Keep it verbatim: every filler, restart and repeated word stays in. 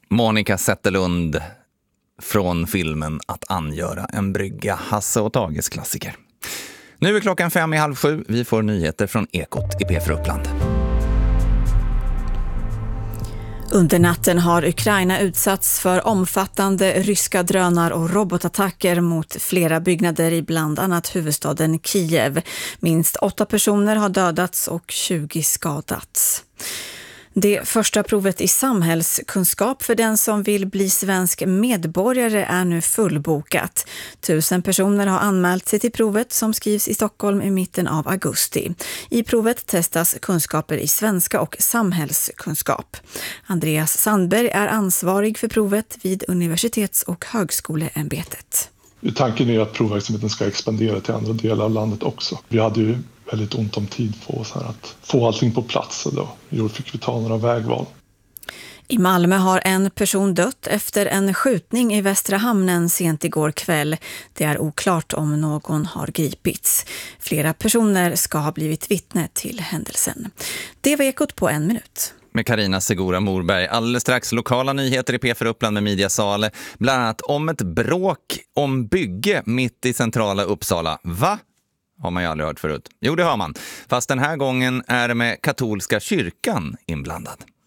Monica Zetterlund från filmen Att angöra en brygga, Hasse och Tages klassiker. Nu är klockan fem i halv sju. Vi får nyheter från Ekot i P fyra Uppland. Under natten har Ukraina utsatts för omfattande ryska drönar och robotattacker mot flera byggnader i bland annat huvudstaden Kiev. Minst åtta personer har dödats och tjugo skadats. Det första provet i samhällskunskap för den som vill bli svensk medborgare är nu fullbokat. Tusen personer har anmält sig till provet som skrivs i Stockholm i mitten av augusti. I provet testas kunskaper i svenska och samhällskunskap. Andreas Sandberg är ansvarig för provet vid Universitets- och högskoleämbetet. Tanken är att provverksamheten ska expandera till andra delar av landet också. Vi hade ju väldigt ont om tid på oss här att få allting på plats, och då fick vi ta några vägval. I Malmö har en person dött efter en skjutning i Västra hamnen sent igår kväll. Det är oklart om någon har gripits. Flera personer ska ha blivit vittne till händelsen. Det var Ekot på en minut. Med Carina Segura Morberg. Alldeles strax lokala nyheter i P fyra Uppland med Media Sale. Bland annat om ett bråk om bygge mitt i centrala Uppsala. Va? Har man ju aldrig hört förut. Jo, det har man. Fast den här gången är det med katolska kyrkan inblandad.